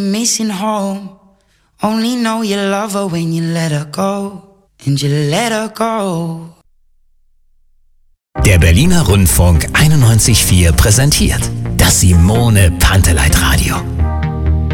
Missing home. Only know you love her when you let her go. And you let her go. Der Berliner Rundfunk 91.4 präsentiert das Simone Panteleit Radio.